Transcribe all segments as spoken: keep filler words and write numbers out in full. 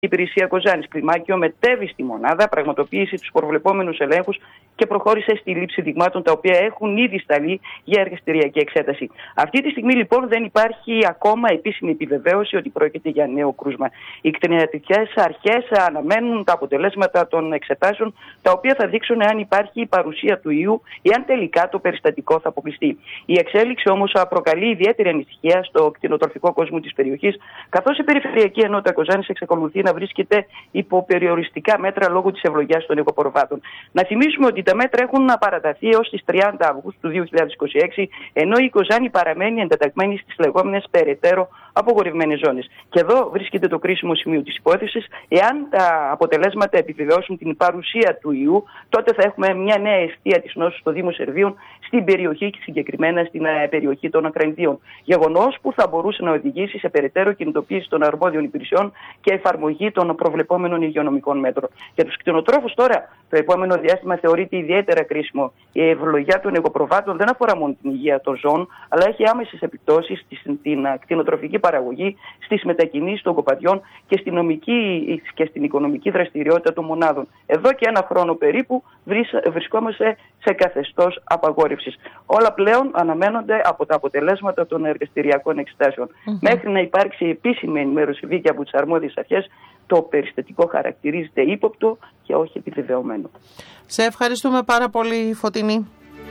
Η υπηρεσία Κοζάνης Κλιμάκιο μετέβη στη μονάδα, πραγματοποίησε τους προβλεπόμενους ελέγχους και προχώρησε στη λήψη δειγμάτων τα οποία έχουν ήδη σταλεί για εργαστηριακή εξέταση. Αυτή τη στιγμή λοιπόν δεν υπάρχει ακόμα επίσημη επιβεβαίωση ότι πρόκειται για νέο κρούσμα. Οι κτηνιατρικές αρχές αναμένουν τα αποτελέσματα των εξετάσεων, τα οποία θα δείξουν αν υπάρχει η παρουσία του ιού ή αν τελικά το περιστατικό θα αποκλειστεί. Η εξέλιξη όμως προκαλεί ιδιαίτερη ανησυχία στο κτηνοτροφικό κόσμο της περιοχής, καθώς η Περιφερειακή Ενότητα Κοζάνης εξακολουθεί να βρίσκεται υπό περιοριστικά μέτρα λόγω της ευλογιάς των οικοποροβάτων. Να θυμίσουμε ότι τα μέτρα έχουν παραταθεί έως τις τριάντα Αυγούστου δύο χιλιάδες είκοσι έξι, ενώ η Κοζάνη παραμένει εντεταγμένη στις λεγόμενες περαιτέρω απογορευμένες ζώνες. Και εδώ βρίσκεται το κρίσιμο σημείο της υπόθεσης. Εάν τα αποτελέσματα επιβεβαιώσουν την παρουσία του ιού, τότε θα έχουμε μια νέα αιστεία της νόσου στο Δήμο Σερβίων, στην περιοχή και συγκεκριμένα στην περιοχή των Ακρανιδίων. Γεγονός που θα μπορούσε να οδηγήσει σε περαιτέρω κινητοποίηση των αρμόδιων υπηρεσιών και εφαρμογή των προβλεπόμενων υγειονομικών μέτρων. Για τους κτηνοτρόφους τώρα, το επόμενο διάστημα θεωρείται ιδιαίτερα κρίσιμο. Η ευλογιά των οικοπροβάτων δεν αφορά μόνο την υγεία των ζώων, αλλά έχει άμεσες επιπτώσεις στην κτηνοτροφική παραγωγή, στις μετακινήσεις των κοπαδιών και στην, νομική, και στην οικονομική δραστηριότητα των μονάδων. Εδώ και ένα χρόνο περίπου βρισκόμαστε σε καθεστώς απαγόρευσης. Όλα πλέον αναμένονται από τα αποτελέσματα των εργαστηριακών εξετάσεων. Mm-hmm. Μέχρι να υπάρξει επίσημη ενημέρωση δίκαια από τις αρμόδιες αρχές, το περιστατικό χαρακτηρίζεται ύποπτο και όχι επιβεβαιωμένο. Σε ευχαριστούμε πάρα πολύ, Φωτεινή.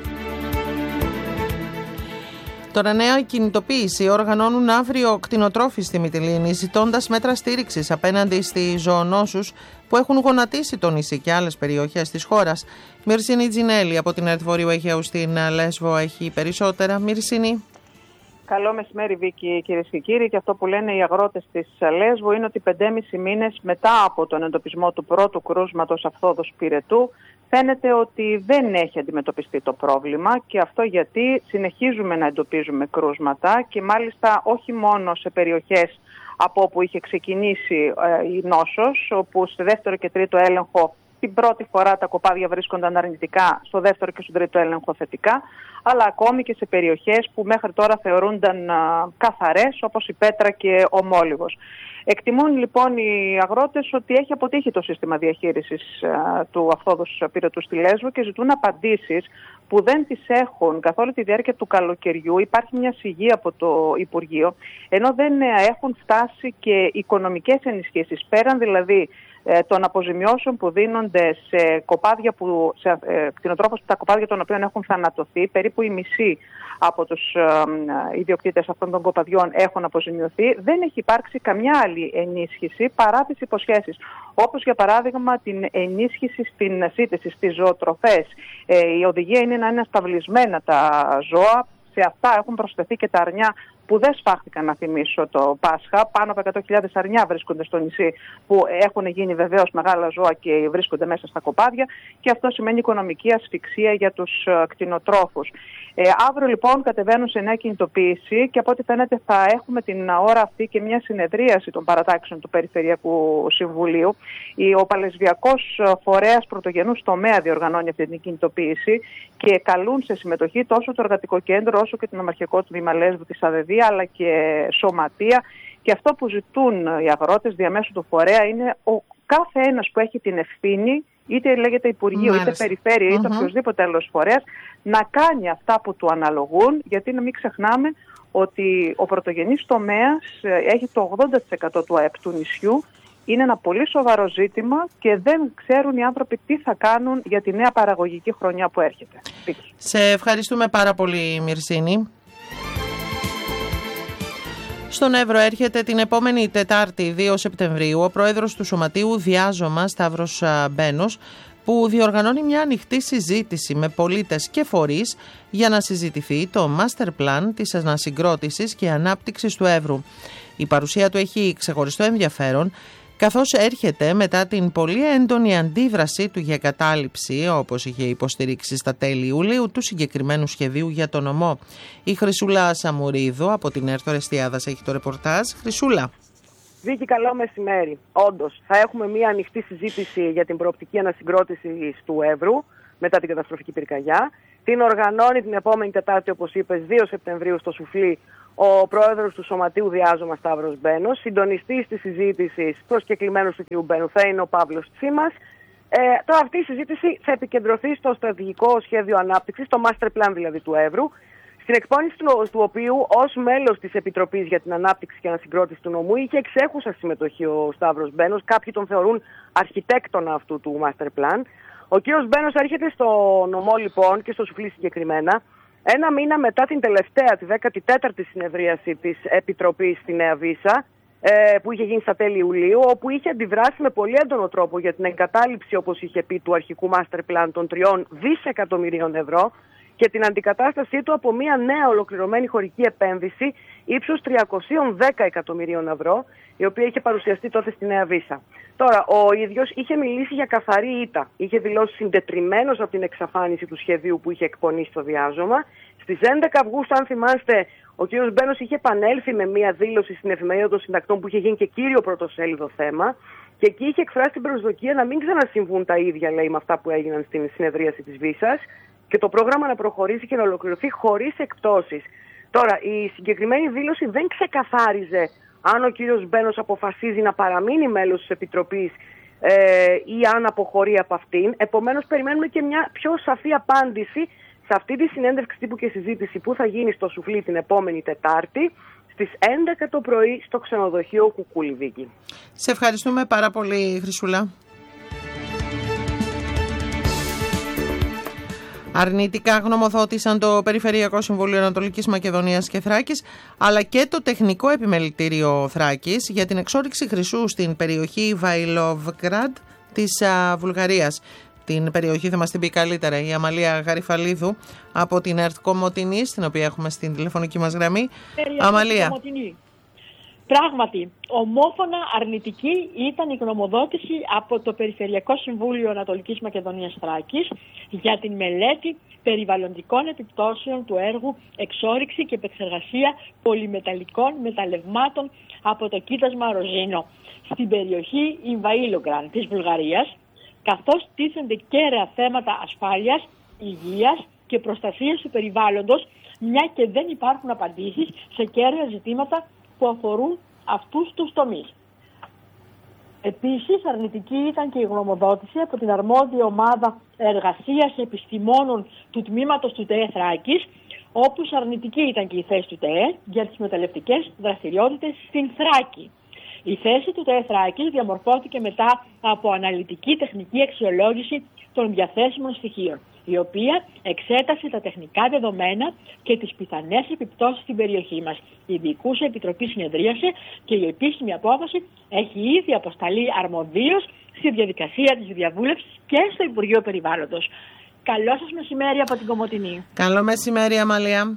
Τώρα, νέα κινητοποίηση οργανώνουν αύριο κτηνοτρόφοι στη Μυτιλήνη, ζητώντας μέτρα στήριξης απέναντι στις ζωονόσους που έχουν γονατίσει το νησί και άλλες περιοχές της χώρας. Μυρσίνη Τζινέλη από την ΕΡΤ Βορείου Αιγαίου στην Λέσβο έχει περισσότερα. Μυρσίνη. Καλό μεσημέρι, Βίκη, κυρίες και κύριοι. Και αυτό που λένε οι αγρότες της Λέσβου είναι ότι πεντέμισι μήνες μετά από τον εντοπισμό του πρώτου κρούσματος αφθόδους πυρετού, φαίνεται ότι δεν έχει αντιμετωπιστεί το πρόβλημα, και αυτό γιατί συνεχίζουμε να εντοπίζουμε κρούσματα και μάλιστα όχι μόνο σε περιοχές από όπου είχε ξεκινήσει ε, η νόσος, όπου στο δεύτερο και τρίτο έλεγχο την πρώτη φορά τα κοπάδια βρίσκονταν αρνητικά, στο δεύτερο και στο τρίτο έλεγχο θετικά, αλλά ακόμη και σε περιοχές που μέχρι τώρα θεωρούνταν α, καθαρές, όπως η Πέτρα και ο Μόλιβος. Εκτιμούν λοιπόν οι αγρότες ότι έχει αποτύχει το σύστημα διαχείρισης α, του αφθόδους πυρετού στη Λέσβο και ζητούν απαντήσεις που δεν τις έχουν καθ' όλη τη διάρκεια του καλοκαιριού. Υπάρχει μια σιγή από το Υπουργείο, ενώ δεν έχουν φτάσει και οικονομικές ενισχύσεις, πέραν δηλαδή των αποζημιώσεων που δίνονται σε κοπάδια που, σε ε, κτηνοτρόφους, τα κοπάδια των οποίων έχουν θανατωθεί. Περίπου η μισή από τους ε, ε, ιδιοκτήτες αυτών των κοπαδιών έχουν αποζημιωθεί. Δεν έχει υπάρξει καμιά άλλη ενίσχυση παρά τις υποσχέσεις, όπως για παράδειγμα την ενίσχυση στην σύντηση, στις ζωοτροφές. Ε, η οδηγία είναι να είναι σταυλισμένα τα ζώα. Σε αυτά έχουν προσθεθεί και τα αρνιά που δεν σφάχτηκαν, να θυμίσω, το Πάσχα. Πάνω από εκατό χιλιάδες αρνιά βρίσκονται στο νησί, που έχουν γίνει βεβαίως μεγάλα ζώα και βρίσκονται μέσα στα κοπάδια, και αυτό σημαίνει οικονομική ασφυξία για τους κτηνοτρόφους. Ε, αύριο λοιπόν κατεβαίνουν σε νέα κινητοποίηση και από ό,τι φαίνεται θα έχουμε την ώρα αυτή και μια συνεδρίαση των παρατάξεων του Περιφερειακού Συμβουλίου. Ο Παλαισβιακός Φορέας Πρωτογενούς Τομέα διοργανώνει αυτή την κινητοποίηση και καλούν σε συμμετοχή τόσο το Εργατικό Κέντρο όσο και το Νομαρχιακό Τμήμα Λέσβου της ΑΔΕΔΙΑ, αλλά και Σωματεία. Και αυτό που ζητούν οι αγρότες διαμέσου του φορέα είναι ο κάθε ένας που έχει την ευθύνη, είτε λέγεται Υπουργείο, Μάλιστα. είτε Περιφέρεια, είτε uh-huh. οποιοδήποτε άλλος φορέας, να κάνει αυτά που του αναλογούν, γιατί να μην ξεχνάμε ότι ο πρωτογενής τομέας έχει το ογδόντα τοις εκατό του ΑΕΠ του νησιού. Είναι ένα πολύ σοβαρό ζήτημα και δεν ξέρουν οι άνθρωποι τι θα κάνουν για τη νέα παραγωγική χρονιά που έρχεται. Σε ευχαριστούμε πάρα πολύ, Μυρσίνη. Στον Εύρο έρχεται την επόμενη Τετάρτη, δύο Σεπτεμβρίου, ο πρόεδρος του Σωματείου Διάζωμα, Σταύρος Μπένος, που διοργανώνει μια ανοιχτή συζήτηση με πολίτες και φορείς για να συζητηθεί το master plan της ανασυγκρότησης και ανάπτυξης του Εύρου. Η παρουσία του έχει ξεχωριστό ενδιαφέρον, καθώς έρχεται μετά την πολύ έντονη αντίδραση του για κατάληψη, όπως είχε υποστηρίξει στα τέλη Ιουλίου, του συγκεκριμένου σχεδίου για το νομό. Η Χρυσούλα Σαμουρίδου από την ΕΡΤ Ορεστιάδας έχει το ρεπορτάζ. Χρυσούλα. Βίκη, καλό μεσημέρι. Όντως, θα έχουμε μια ανοιχτή συζήτηση για την προοπτική ανασυγκρότηση του Εύρου μετά την καταστροφική πυρκαγιά. Την οργανώνει την επόμενη Τετάρτη, όπως είπες, δύο Σεπτεμβρίου στο Σουφλί, ο πρόεδρος του Σωματείου Διάζωμα Σταύρος Μπένος. Συντονιστής της συζήτησης προσκεκλημένος του κ. Μπένου θα είναι ο Παύλος Τσίμας. Ε, τώρα αυτή η συζήτηση θα επικεντρωθεί στο στρατηγικό σχέδιο ανάπτυξης, το master plan δηλαδή του Εύρου, στην εκπόνηση του, του οποίου ως μέλος της Επιτροπής για την Ανάπτυξη και Ανασυγκρότηση του Νομού είχε εξέχουσα συμμετοχή ο Σταύρος Μπένος. Κάποιοι τον θεωρούν αρχιτέκτονα αυτού του master plan. Ο κ. Μπένος έρχεται στο νομό λοιπόν και στο Σουφλί συγκεκριμένα ένα μήνα μετά την τελευταία, τη δέκατη τέταρτη συνεδρίαση της Επιτροπής στη Νέα Βύσσα, που είχε γίνει στα τέλη Ιουλίου, όπου είχε αντιδράσει με πολύ έντονο τρόπο για την εγκατάλειψη, όπως είχε πει, του αρχικού master plan των τριών δισεκατομμυρίων ευρώ και την αντικατάστασή του από μια νέα ολοκληρωμένη χωρική επένδυση ύψους τριακόσια δέκα εκατομμυρίων ευρώ, η οποία είχε παρουσιαστεί τότε στη Νέα Βύσσα. Τώρα, ο ίδιος είχε μιλήσει για καθαρή ήττα. Είχε δηλώσει συντετριμμένος από την εξαφάνιση του σχεδίου που είχε εκπονήσει στο διάζωμα. Στις έντεκα Αυγούστου, αν θυμάστε, ο κ. Μπένος είχε επανέλθει με μια δήλωση στην Εφημερίδα των Συντακτών που είχε γίνει και κύριο πρωτοσέλιδο θέμα. Και εκεί είχε εκφράσει την προσδοκία να μην ξανασυμβούν τα ίδια, λέει, με αυτά που έγιναν στην συνεδρίαση της Βύσσας και το πρόγραμμα να προχωρήσει και να ολοκληρωθεί χωρίς εκπτώσεις. Τώρα, η συγκεκριμένη δήλωση δεν ξεκαθάριζε αν ο κύριος Μπένος αποφασίζει να παραμείνει μέλος της Επιτροπής ε, ή αν αποχωρεί από αυτήν. Επομένως, περιμένουμε και μια πιο σαφή απάντηση σε αυτή τη συνέντευξη τύπου και συζήτηση που θα γίνει στο Σουφλί την επόμενη Τετάρτη στις έντεκα το πρωί στο ξενοδοχείο Κουκούλη, Βίκη. Σε ευχαριστούμε πάρα πολύ, Χρυσούλα. Αρνητικά γνωμοδότησαν το Περιφερειακό Συμβούλιο Ανατολικής Μακεδονίας και Θράκης, αλλά και το Τεχνικό Επιμελητήριο Θράκης για την εξόρυξη χρυσού στην περιοχή Βαϊλόβγκραντ της α, Βουλγαρίας. Την περιοχή θα μας την πει καλύτερα η Αμαλία Γαριφαλίδου από την ΕΡΤ Κομοτηνή, στην οποία έχουμε στην τηλεφωνική μας γραμμή. Αμαλία. Κομοτηνή. Πράγματι, ομόφωνα αρνητική ήταν η γνωμοδότηση από το Περιφερειακό Συμβούλιο Ανατολικής Μακεδονίας Θράκης για την μελέτη περιβαλλοντικών επιπτώσεων του έργου εξόρυξη και επεξεργασία πολυμεταλλικών μεταλλευμάτων από το κοίτασμα Ροζίνο στην περιοχή Ιμβαΐλογκραντ της Βουλγαρίας, καθώς τίθενται κέραια θέματα ασφάλειας, υγείας και προστασίας του περιβάλλοντος, μια και δεν υπάρχουν απαντήσεις σε κέραια ζητήματα που αφορούν αυτούς τους τομείς. Επίσης, αρνητική ήταν και η γνωμοδότηση από την αρμόδια ομάδα εργασίας επιστημόνων του τμήματος του ΤΕΕ Θράκης, όπου αρνητική ήταν και η θέση του ΤΕΕ για τις μεταλλευτικές δραστηριότητες στην Θράκη. Η θέση του ΤΕΕ Θράκης διαμορφώθηκε μετά από αναλυτική τεχνική αξιολόγηση των διαθέσιμων στοιχείων, η οποία εξέτασε τα τεχνικά δεδομένα και τις πιθανές επιπτώσεις στην περιοχή μας. Η Διοικούσα Επιτροπή συνεδρίασε και η επίσημη απόφαση έχει ήδη αποσταλεί αρμοδίως στη διαδικασία της διαβούλευσης και στο Υπουργείο Περιβάλλοντος. Καλό σας μεσημέρι από την Κομοτηνή. Καλό μεσημέρι, Αμαλία.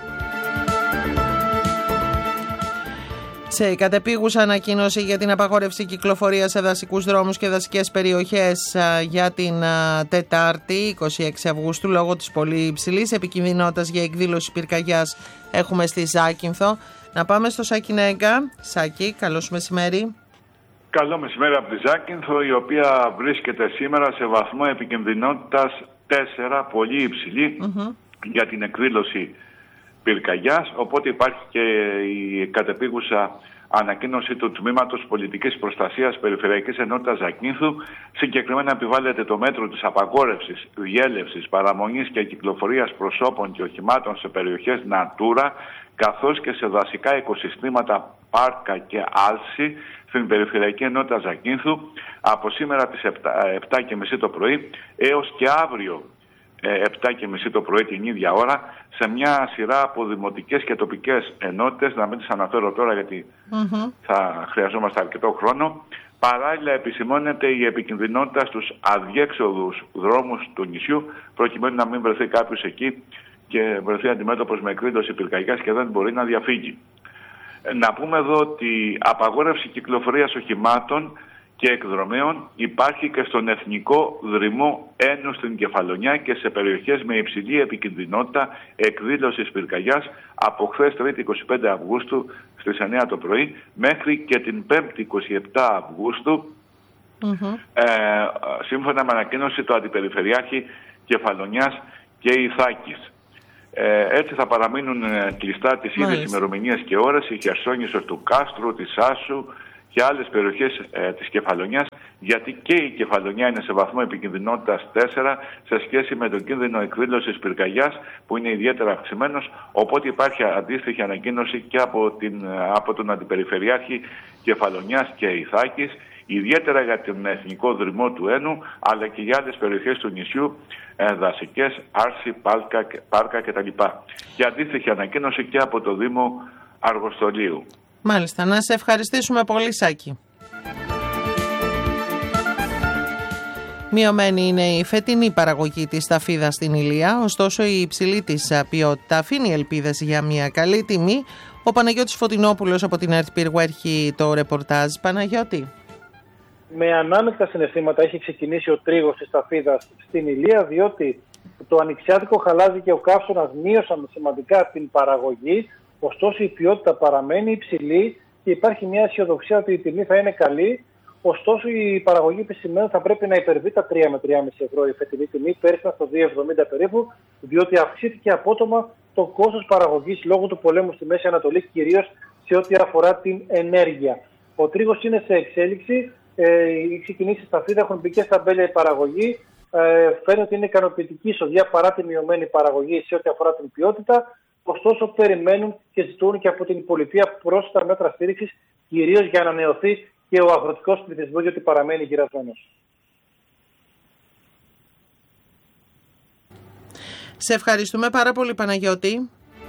Σε κατεπίγουσα ανακοίνωση για την απαγόρευση κυκλοφορίας σε δασικούς δρόμους και δασικές περιοχές για την Τετάρτη, είκοσι έξι Αυγούστου, λόγω της πολύ υψηλής επικινδυνότητας για εκδήλωση πυρκαγιάς, έχουμε στη Ζάκυνθο. Να πάμε στο Σάκη Νέγκα. Σάκη, καλώς μεσημέρι. Καλό μεσημέρι από τη Ζάκυνθο, η οποία βρίσκεται σήμερα σε βαθμό επικινδυνότητας τέσσερα, πολύ υψηλή, mm-hmm. για την εκδήλωση πυρκαγιάς, οπότε υπάρχει και η κατεπίγουσα ανακοίνωση του Τμήματος Πολιτικής Προστασίας Περιφερειακής Ενότητας Ζακύνθου. Συγκεκριμένα επιβάλλεται το μέτρο της απαγόρευσης, διέλευσης, παραμονής και κυκλοφορίας προσώπων και οχημάτων σε περιοχές Natura, καθώς και σε δασικά οικοσυστήματα, πάρκα και άλση στην Περιφερειακή Ενότητα Ζακύνθου από σήμερα τις επτά και μισή το πρωί έως και αύριο επτά και μισή το πρωί την ίδια ώρα, σε μια σειρά από δημοτικές και τοπικές ενότητες, να μην τις αναφέρω τώρα γιατί mm-hmm. θα χρειαζόμαστε αρκετό χρόνο. Παράλληλα επισημώνεται η επικινδυνότητα στους αδιέξοδους δρόμους του νησιού, προκειμένου να μην βρεθεί κάποιος εκεί και βρεθεί αντιμέτωπος με εκδήλωση πυρκαγιάς και δεν μπορεί να διαφύγει. Να πούμε εδώ ότι απαγόρευση κυκλοφορίας οχημάτων και εκδρομέων υπάρχει και στον Εθνικό Δρυμό Ένου στην Κεφαλονιά και σε περιοχές με υψηλή επικινδυνότητα εκδήλωσης πυρκαγιάς από χθες Τρίτη είκοσι πέντε Αυγούστου στις εννιά το πρωί μέχρι και την Πέμπτη είκοσι επτά Αυγούστου, mm-hmm. ε, σύμφωνα με ανακοίνωση του Αντιπεριφερειάρχη Κεφαλονιάς και Ιθάκης. Ε, έτσι θα παραμείνουν ε, κλειστά τις ίδιες ημερομηνίες και ώρες η Χερσόνησος του Κάστρου, της Άσου και άλλες περιοχές ε, της Κεφαλονιάς, γιατί και η Κεφαλονιά είναι σε βαθμό επικινδυνότητας τέσσερα σε σχέση με τον κίνδυνο εκδήλωσης πυρκαγιάς που είναι ιδιαίτερα αυξημένος, οπότε υπάρχει αντίστοιχη ανακοίνωση και από, την, από τον Αντιπεριφερειάρχη Κεφαλονιάς και Ιθάκης, ιδιαίτερα για τον εθνικό δρυμό του Ένου, αλλά και για άλλες περιοχές του νησιού, ε, δασικές, Άρση, Πάλκα, Πάρκα κτλ. Και αντίστοιχη ανακοίνωση και από το Δήμο Αργοστολίου. Μάλιστα. Να σε ευχαριστήσουμε πολύ, Σάκη. Μειωμένη είναι η φετινή παραγωγή της σταφίδας στην Ηλία, ωστόσο η υψηλή της ποιότητα αφήνει ελπίδες για μια καλή τιμή. Ο Παναγιώτης Φωτεινόπουλος από την ΕΡΤ Πύργου έχει το ρεπορτάζ. Παναγιώτη. Με ανάμεικτα συναισθήματα έχει ξεκινήσει ο τρίγος της σταφίδας στην Ηλία, διότι το ανοιξιάτικο χαλάζι και ο καύσωνας μείωσαν σημαντικά την παραγωγή, ωστόσο η ποιότητα παραμένει υψηλή και υπάρχει μια αισιοδοξία ότι η τιμή θα είναι καλή. Ωστόσο, η παραγωγή επισημαίνει θα πρέπει να υπερβεί τα τρία με τρία κόμμα πέντε ευρώ η φετινή τιμή, πέρυσι ήταν στο δύο εβδομήντα περίπου, διότι αυξήθηκε απότομα το κόστος παραγωγής λόγω του πολέμου στη Μέση Ανατολή, κυρίως σε ό,τι αφορά την ενέργεια. Ο τρίγος είναι σε εξέλιξη, ε, οι ξεκινήσεις στα φύλλα έχουν μπει και στα μπέλια η παραγωγή. Ε, φαίνεται ότι είναι ικανοποιητική εισοδιά παρά τη μειωμένη παραγωγή σε ό,τι αφορά την ποιότητα. Ωστόσο, περιμένουν και ζητούν και από την πολιτεία πρόσθετα μέτρα στήριξης, κυρίως για να ανανεωθεί και ο αγροτικός πληθυσμός, γιατί παραμένει γυρασμένος. Σε ευχαριστούμε πάρα πολύ, Παναγιώτη.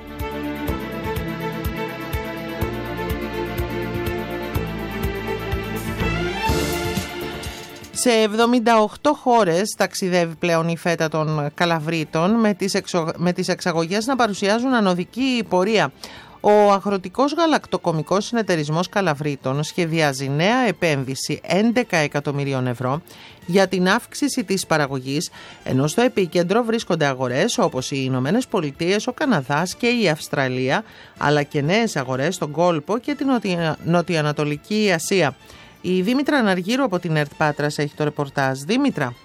Σε εβδομήντα οκτώ χώρες ταξιδεύει πλέον η φέτα των Καλαβρίτων, με τις, εξο... με τις εξαγωγές να παρουσιάζουν ανωδική πορεία. Ο Αγροτικός Γαλακτοκομικός Συνεταιρισμός Καλαβρίτων σχεδιάζει νέα επένδυση έντεκα εκατομμυρίων ευρώ για την αύξηση της παραγωγής, ενώ στο επίκεντρο βρίσκονται αγορές όπως οι Ηνωμένες Πολιτείες, ο Καναδάς και η Αυστραλία, αλλά και νέες αγορές στον κόλπο και την νοτια... νοτιοανατολική Ασία. Η Δήμητρα Αναργύρου από την ΕΡΤ Πάτρας έχει το ρεπορτάζ. Δήμητρα.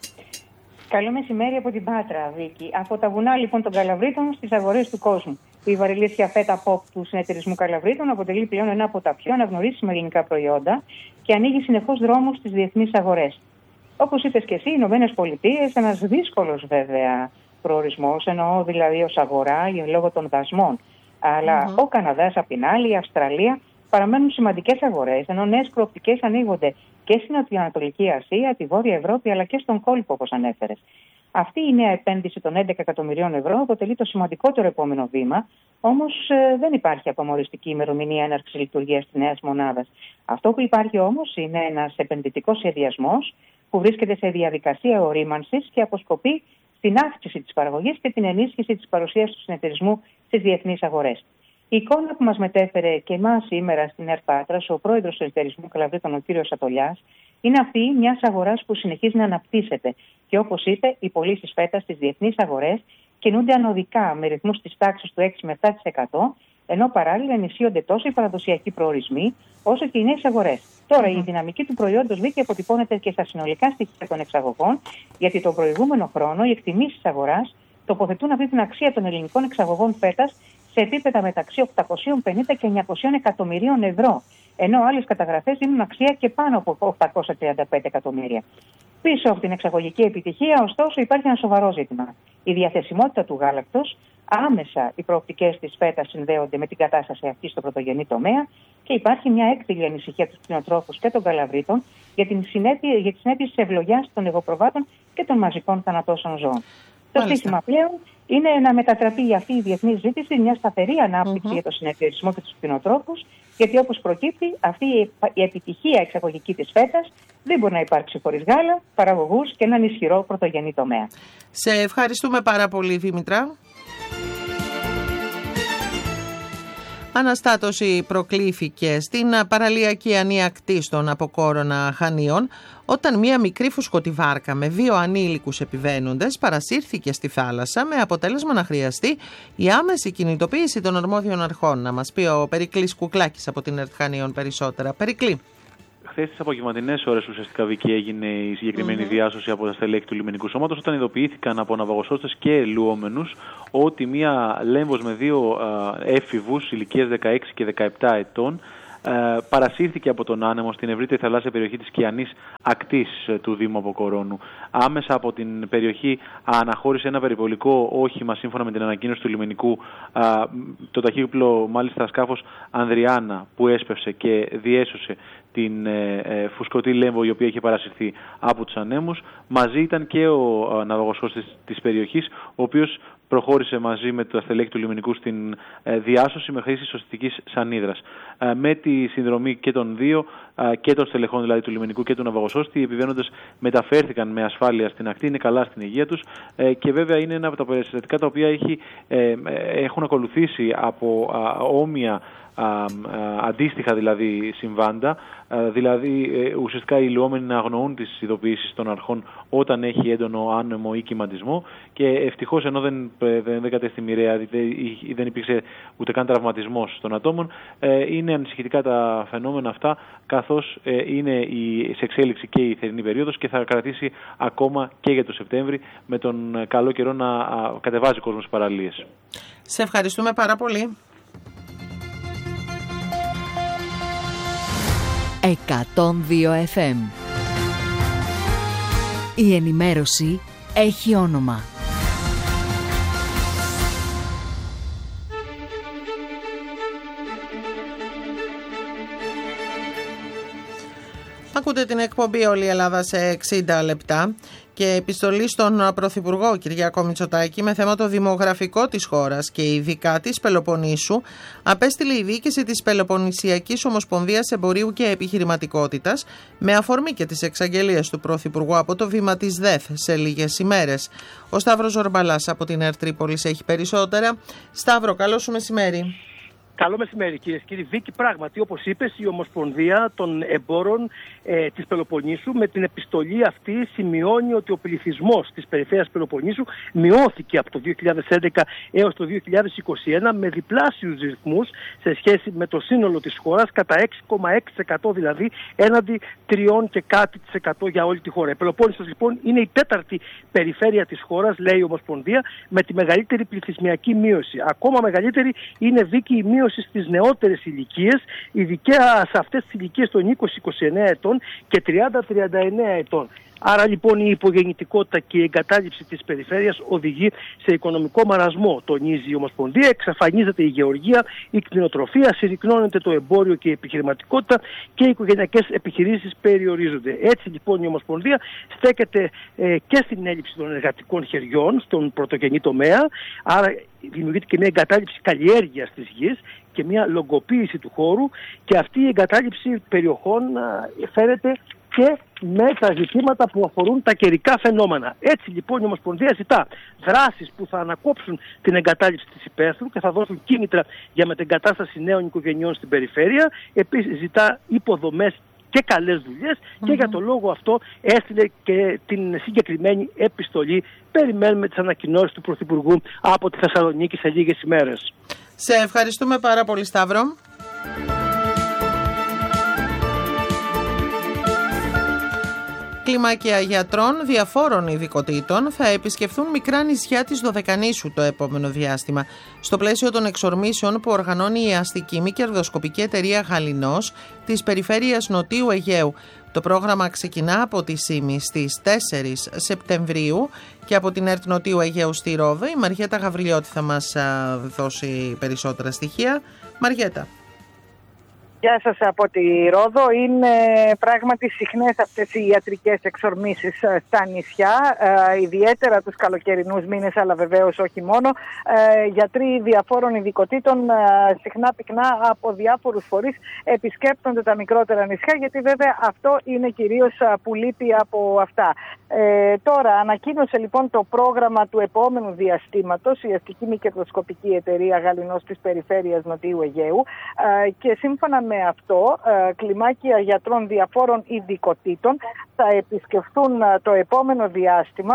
Καλό μεσημέρι από την Πάτρα, Βίκη. Από τα βουνά λοιπόν των Καλαβρίτων στις αγορές του κόσμου. Η βαρελίσια φέτα pop του Συνεταιρισμού Καλαβρίτων αποτελεί πλέον ένα από τα πιο αναγνωρίσιμα ελληνικά προϊόντα και ανοίγει συνεχώς δρόμους στις διεθνείς αγορές. Όπως είπες και εσύ, οι Ηνωμένες Πολιτείες, ένας δύσκολος βέβαια προορισμός, εννοώ δηλαδή ως αγορά λόγω των δασμών. Αλλά mm-hmm. ο Καναδάς απ' την άλλη, η Αυστραλία παραμένουν σημαντικές αγορές, ενώ νέες προοπτικές ανοίγονται και στην Νοτιοανατολική Ασία, τη Βόρεια Ευρώπη αλλά και στον κόλπο, όπως ανέφερες. Αυτή η νέα επένδυση των έντεκα εκατομμυρίων ευρώ αποτελεί το σημαντικότερο επόμενο βήμα, όμως ε, δεν υπάρχει ακόμα οριστική ημερομηνία έναρξης λειτουργίας της νέας μονάδας. Αυτό που υπάρχει όμως είναι ένας επενδυτικός σχεδιασμός που βρίσκεται σε διαδικασία ορίμανσης και αποσκοπεί στην αύξηση της παραγωγής και την ενίσχυση της παρουσίας του συνεταιρισμού στις διεθνείς αγορές. Η εικόνα που μας μετέφερε και εμάς σήμερα στην ΕΡΤ Πάτρας, ο πρόεδρος του Συνεταιρισμού Καλαβρίτων, ο κ. Ατολιάς, είναι αυτή μιας αγοράς που συνεχίζει να αναπτύσσεται. Και όπως είπε, οι πωλήσεις φέτας στις διεθνείς αγορές κινούνται ανωδικά με ρυθμούς της τάξης του έξι με επτά τοις εκατό, ενώ παράλληλα ενισχύονται τόσο οι παραδοσιακοί προορισμοί όσο και οι νέες αγορές. Τώρα, mm-hmm. η δυναμική του προϊόντος Βίκη αποτυπώνεται και στα συνολικά στοιχεία των εξαγωγών, γιατί τον προηγούμενο χρόνο οι εκτιμήσεις της αγοράς τοποθετούν αυτή την αξία των ελληνικών εξαγωγών φέτας σε επίπεδα μεταξύ οκτακόσια πενήντα και εννιακόσια εκατομμυρίων ευρώ, ενώ άλλες καταγραφές δίνουν αξία και πάνω από οκτακόσια τριάντα πέντε εκατομμύρια. Πίσω από την εξαγωγική επιτυχία, ωστόσο, υπάρχει ένα σοβαρό ζήτημα. Η διαθεσιμότητα του γάλακτος, άμεσα οι προοπτικές της φέτας συνδέονται με την κατάσταση αυτή στο πρωτογενή τομέα και υπάρχει μια έκδηλη ανησυχία του κτηνοτρόφους και των Καλαβρίτων για τις συνέπειες της ευλογιάς των εγωπροβάτων και των μαζικών θανατώσεων ζώων. Το σύστημα πλέον είναι να μετατραπεί αυτή η διεθνή ζήτηση μια σταθερή ανάπτυξη mm-hmm. για το συνεταιρισμό και τους κτηνοτρόφους, γιατί όπως προκύπτει, αυτή η επιτυχία εξαγωγική της φέτας δεν μπορεί να υπάρξει χωρίς γάλα, παραγωγούς και έναν ισχυρό πρωτογενή τομέα. Σε ευχαριστούμε πάρα πολύ, Δήμητρα. Αναστάτωση προκλήθηκε στην παραλιακή ανία Κτίστων από Κόρονα Χανίων, όταν μία μικρή φουσκωτή βάρκα με δύο ανήλικους επιβαίνοντες παρασύρθηκε στη θάλασσα, με αποτέλεσμα να χρειαστεί η άμεση κινητοποίηση των αρμόδιων αρχών. Να μας πει ο Περικλής Κουκλάκης από την ΕΡΤ Χανίων περισσότερα. Περικλή. χθες τις απογευματινές ώρες ουσιαστικά, Βίκη, έγινε η συγκεκριμένη mm-hmm. διάσωση από τα στελέχη του λιμενικού σώματος, όταν ειδοποιήθηκαν από ναυαγοσώστες και λουόμενους ότι μία λέμβος με δύο έφηβους ηλικίας δεκαέξι και δεκαεπτά ετών Ε, παρασύρθηκε από τον άνεμο στην ευρύτερη θαλάσσια περιοχή της Κιανής ακτής ε, του Δήμου Αποκορώνου. Άμεσα από την περιοχή αναχώρησε ένα περιπολικό όχημα, σύμφωνα με την ανακοίνωση του λιμενικού, ε, το ταχύπλο μάλιστα σκάφος Ανδριάνα, που έσπευσε και διέσωσε την ε, ε, φουσκωτή λέμβο η οποία είχε παρασυρθεί από τους ανέμους. Μαζί ήταν και ο ε, ναυαγοσώστης της περιοχής, ο οποίος προχώρησε μαζί με τα στελέχη του λιμενικού στην ε, διάσωση με χρήση σωστικής σανίδρας. Ε, με τη συνδρομή και των δύο, ε, και των στελεχών δηλαδή του λιμενικού και του ναυαγοσώστη, οι επιβαίνοντες μεταφέρθηκαν με ασφάλεια στην ακτή, είναι καλά στην υγεία τους ε, και βέβαια είναι ένα από τα περιστατικά τα οποία έχει, ε, έχουν ακολουθήσει από ε, όμοια Α, α, αντίστοιχα δηλαδή συμβάντα, α, δηλαδή ε, ουσιαστικά οι λουόμενοι να αγνοούν τις ειδοποιήσεις των αρχών όταν έχει έντονο άνεμο ή κυματισμό, και ευτυχώς, ενώ δεν, δεν, δεν κατέστη μοιραία, δεν, δεν υπήρξε ούτε καν τραυματισμός των ατόμων, ε, είναι ανησυχητικά τα φαινόμενα αυτά, καθώς ε, είναι η, σε εξέλιξη και η θερινή περίοδος και θα κρατήσει ακόμα και για το Σεπτέμβρη, με τον καλό καιρό να α, κατεβάζει ο κόσμος στις παραλίες. Σε ευχαριστούμε πάρα πολύ. εκατόν δύο εφ εμ. Η ενημέρωση έχει όνομα. Ακούτε την εκπομπή «Όλη η Ελλάδα» σε εξήντα λεπτά και επιστολή στον Πρωθυπουργό Κυριάκο Μητσοτάκη με θέμα το δημογραφικό της χώρας και ειδικά της Πελοποννήσου απέστειλε η διοίκηση της Πελοποννησιακής Ομοσπονδίας Εμπορίου και Επιχειρηματικότητας, με αφορμή και τις εξαγγελίες του Πρωθυπουργού από το βήμα της ΔΕΘ σε λίγες ημέρες. Ο Σταύρος Ζορμπαλάς από την ΕΡΤ Τρίπολης έχει περισσότερα. Σταύρο, καλό σου μεσημέρι. Καλό μεσημέρι, κυρίες και κύριοι. Βίκη, πράγματι, όπως είπες, η Ομοσπονδία των Εμπόρων ε, της Πελοποννήσου με την επιστολή αυτή σημειώνει ότι ο πληθυσμός της περιφέρειας Πελοποννήσου μειώθηκε από το δύο χιλιάδες έντεκα έως το δύο χιλιάδες είκοσι ένα με διπλάσιους ρυθμούς σε σχέση με το σύνολο της χώρας, κατά έξι κόμμα έξι τοις εκατό δηλαδή, έναντι τρία και κάτι της εκατό για όλη τη χώρα. Η Πελοπόννησος λοιπόν είναι η τέταρτη περιφέρεια της χώρας, λέει η Ομοσπονδία, με τη μεγαλύτερη πληθυσμιακή μείωση. Ακόμα μεγαλύτερη είναι, Βίκη, η μείωση στις νεότερες ηλικίες, ειδικά σε αυτές τις ηλικίες των είκοσι με είκοσι εννέα ετών και τριάντα με τριάντα εννέα ετών. Άρα λοιπόν η υπογεννητικότητα και η εγκατάλειψη της περιφέρειας οδηγεί σε οικονομικό μαρασμό, τονίζει η Ομοσπονδία. Εξαφανίζεται η γεωργία, η κτηνοτροφία, συρρυκνώνεται το εμπόριο και η επιχειρηματικότητα και οι οικογενειακές επιχειρήσεις περιορίζονται. Έτσι λοιπόν η Ομοσπονδία στέκεται ε, και στην έλλειψη των εργατικών χεριών στον πρωτογενή τομέα, άρα δημιουργείται και μια εγκατάλειψη καλλιέργειας της γης και μια λογκοποίηση του χώρου, και αυτή η εγκατάλειψη περιοχών ε, φέρεται και με τα ζητήματα που αφορούν τα καιρικά φαινόμενα. Έτσι λοιπόν η Ομοσπονδία ζητά δράσεις που θα ανακόψουν την εγκατάλειψη της υπαίθρου και θα δώσουν κίνητρα για μετεγκατάσταση νέων οικογενειών στην περιφέρεια. Επίσης ζητά υποδομές και καλές δουλειές mm-hmm. και για το λόγο αυτό έστειλε και την συγκεκριμένη επιστολή. Περιμένουμε τις ανακοινώσεις του Πρωθυπουργού από τη Θεσσαλονίκη σε λίγες ημέρες. Σε ευχαριστούμε πάρα πολύ, Σταύρο. Κλιμάκια γιατρών διαφόρων ειδικοτήτων θα επισκεφθούν μικρά νησιά της Δωδεκανήσου το επόμενο διάστημα. Στο πλαίσιο των εξορμήσεων που οργανώνει η αστική μη κερδοσκοπική εταιρεία Γαληνός της περιφέρειας Νοτίου Αιγαίου. Το πρόγραμμα ξεκινά από τη ΣΥΜΗ στις τέσσερις Σεπτεμβρίου και από την ΕΡΤ Νοτίου Αιγαίου στη Ρόδο. Η Μαριέτα Γαβριλιώτη θα μας δώσει περισσότερα στοιχεία. Μαριέτα. Γεια σας από τη Ρόδο. Είναι πράγματι συχνές αυτές οι ιατρικές εξορμήσεις στα νησιά, ε, ιδιαίτερα τους καλοκαιρινούς μήνες, αλλά βεβαίως όχι μόνο. Ε, γιατροί διαφόρων ειδικοτήτων ε, συχνά πυκνά από διάφορους φορείς επισκέπτονται τα μικρότερα νησιά, γιατί βέβαια αυτό είναι κυρίως που λείπει από αυτά. Ε, τώρα ανακοίνωσε λοιπόν το πρόγραμμα του επόμενου διαστήματος η αστική μη κερδοσκοπική εταιρεία Γαληνός της περιφέρειας Νοτιού Αιγαίου, ε, και σύμφωνα με αυτό ε, κλιμάκια γιατρών διαφόρων ειδικοτήτων θα επισκεφθούν ε, το επόμενο διάστημα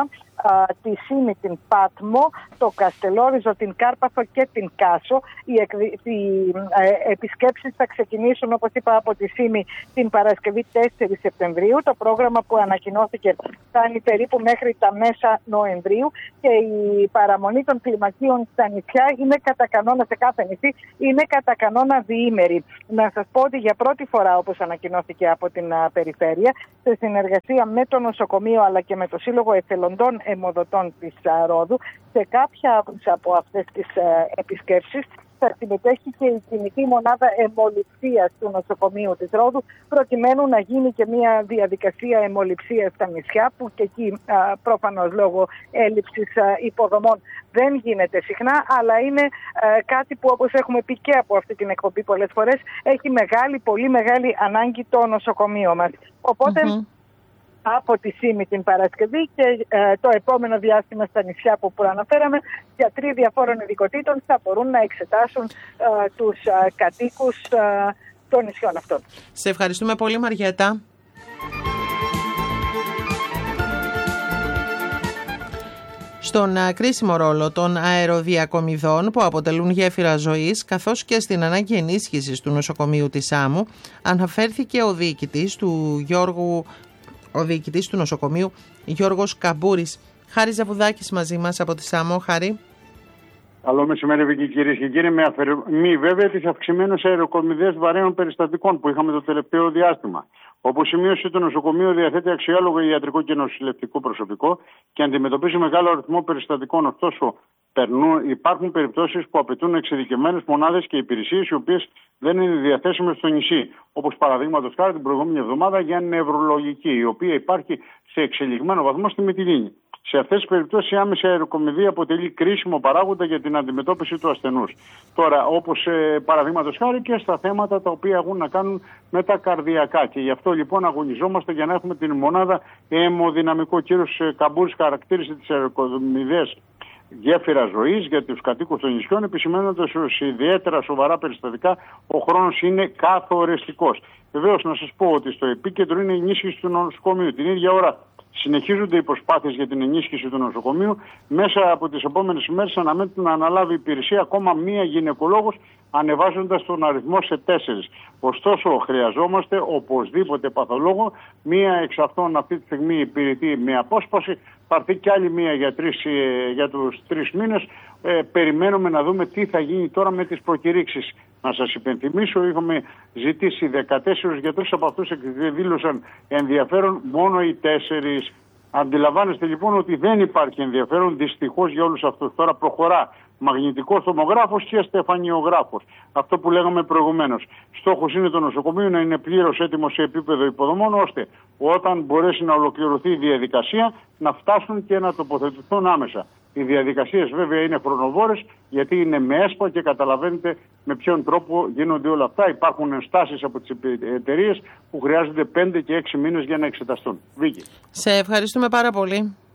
α, τη Σύμη, την Πάτμο, το Καστελόριζο, την Κάρπαθο και την Κάσο. Οι, εκδη... οι ε, επισκέψεις θα ξεκινήσουν, όπως είπα, από τη Σύμη την Παρασκευή τέσσερις Σεπτεμβρίου. Το πρόγραμμα που ανακοινώθηκε φτάνει περίπου μέχρι τα μέσα Νοεμβρίου και η παραμονή των κλιμακίων στα νησιά είναι κατά κανόνα, σε κάθε νησί, είναι κατά κανόνα διήμερη. Να σας πω ότι για πρώτη φορά, όπως ανακοινώθηκε από την α, Περιφέρεια, σε συνεργασία με το νοσοκομείο αλλά και με το Σύλλογο Εθελοντών Αιμοδοτών της α, Ρόδου, σε κάποια από αυτές τις α, επισκέψεις θα συμμετέχει και η κινητή μονάδα αιμοληψίας του νοσοκομείου της Ρόδου, προκειμένου να γίνει και μια διαδικασία αιμοληψίας στα νησιά, που και εκεί α, προφανώς λόγω έλλειψης α, υποδομών δεν γίνεται συχνά, αλλά είναι α, κάτι που, όπως έχουμε πει και από αυτή την εκπομπή πολλές φορές, έχει μεγάλη, πολύ μεγάλη ανάγκη το νοσοκομείο μας. Οπότε mm-hmm. από τη Σύμη την Παρασκευή και ε, το επόμενο διάστημα στα νησιά που προαναφέραμε, γιατροί διαφόρων ειδικοτήτων θα μπορούν να εξετάσουν ε, τους ε, κατοίκους ε, των νησιών αυτών. Σε ευχαριστούμε πολύ, Μαριέτα. Στον κρίσιμο ρόλο των αεροδιακομιδών που αποτελούν γέφυρα ζωής, καθώς και στην ανάγκη ενίσχυσης του νοσοκομείου της Σάμου, αναφέρθηκε ο διοικητής του Γιώργου ο διοικητής του νοσοκομείου Γιώργος Καμπούρης. Χάρη Ζαβουδάκης μαζί μας από τη Σάμο. Χάρη. Καλό μεσημέρι, Βίκη, κυρίες και κύριοι. Με αφορμή βέβαια τις αυξημένες αεροκομιδές βαρέων περιστατικών που είχαμε το τελευταίο διάστημα. Όπως σημείωσε, το νοσοκομείο διαθέτει αξιόλογο ιατρικό και νοσηλευτικό προσωπικό και αντιμετωπίζει μεγάλο αριθμό περιστατικών. Ωστόσο, περνούν, υπάρχουν περιπτώσεις που απαιτούν εξειδικευμένες μονάδες και υπηρεσίες οι οποίες δεν είναι διαθέσιμες στο νησί. Όπως παραδείγματος χάρη την προηγούμενη εβδομάδα για νευρολογική, η οποία υπάρχει σε εξελιγμένο βαθμό στη Μυτιλήνη. Σε αυτές τις περιπτώσεις η άμεση αεροκομιδή αποτελεί κρίσιμο παράγοντα για την αντιμετώπιση του ασθενούς. Τώρα, όπως ε, παραδείγματος χάρη και στα θέματα τα οποία έχουν να κάνουν με τα καρδιακά. Και γι' αυτό λοιπόν αγωνιζόμαστε για να έχουμε την μονάδα αιμοδυναμικό. Ο κύριος Καμπούρης χαρακτήρισε τις αεροκομιδές γέφυρα ζωής για τους κατοίκους των νησιών, επισημαίνοντας ότι ιδιαίτερα σοβαρά περιστατικά ο χρόνος είναι καθοριστικός. Βεβαίως, να σας πω ότι στο επίκεντρο είναι η ενίσχυση του νοσοκομείου. Την ίδια ώρα συνεχίζονται οι προσπάθειες για την ενίσχυση του νοσοκομείου. Μέσα από τις επόμενες ημέρες αναμένεται να αναλάβει υπηρεσία ακόμα μία γυναικολόγος, ανεβάζοντας τον αριθμό σε τέσσερις. Ωστόσο, χρειαζόμαστε οπωσδήποτε παθολόγο. Μία εξ αυτών αυτή τη στιγμή υπηρετεί με απόσπαση. Θα έρθει και άλλη μία για, τρεις, για τους τρεις μήνες. Ε, περιμένουμε να δούμε τι θα γίνει τώρα με τις προκηρύξεις. Να σας υπενθυμίσω, είχαμε ζητήσει δεκατέσσερις γιατρούς, από αυτούς δήλωσαν ενδιαφέρον μόνο οι τέσσερις. Αντιλαμβάνεστε λοιπόν ότι δεν υπάρχει ενδιαφέρον δυστυχώς για όλους αυτούς. Τώρα προχωρά μαγνητικός τομογράφος και στεφανιογράφος. Αυτό που λέγαμε προηγουμένως. Στόχος είναι το νοσοκομείο να είναι πλήρως έτοιμο σε επίπεδο υποδομών, ώστε όταν μπορέσει να ολοκληρωθεί η διαδικασία να φτάσουν και να τοποθετηθούν άμεσα. Οι διαδικασίες βέβαια είναι χρονοβόρες, γιατί είναι με ΕΣΠΑ και καταλαβαίνετε με ποιον τρόπο γίνονται όλα αυτά. Υπάρχουν ενστάσεις από τις εταιρείες που χρειάζονται πέντε και έξι μήνες για να εξεταστούν. Βίκη. Σε ευχαριστούμε πάρα πολύ.